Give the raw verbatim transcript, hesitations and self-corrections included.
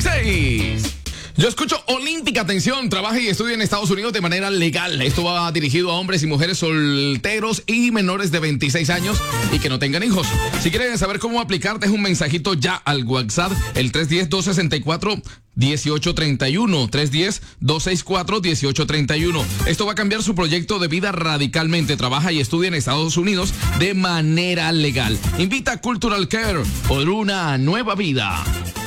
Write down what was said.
y seis. Yo escucho Olímpica, atención, trabaja y estudia en Estados Unidos de manera legal. Esto va dirigido a hombres y mujeres solteros y menores de veintiséis años y que no tengan hijos. Si quieren saber cómo aplicar, deja un mensajito ya al WhatsApp, el tres uno cero, dos seis cuatro, uno ocho tres uno, tres uno cero, dos seis cuatro, uno ocho tres uno. Esto va a cambiar su proyecto de vida radicalmente. Trabaja y estudia en Estados Unidos de manera legal. Invita a Cultural Care por una nueva vida.